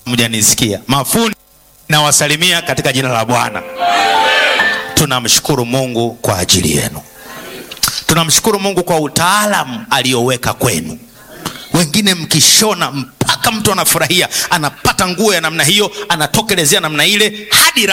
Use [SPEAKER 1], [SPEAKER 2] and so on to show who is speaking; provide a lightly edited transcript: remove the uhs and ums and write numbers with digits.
[SPEAKER 1] mjanisikia. Mafundi na wasalimia katika jina la Bwana. Tunamshukuru Mungu kwa ajili yenu. Tunamshukuru Mungu kwa utaalamu aliyoweka kwenu. Wengine mkishona mpaka mtu anafurahia, anapata nguo ya namna hiyo, anatokelezea namna ile hadi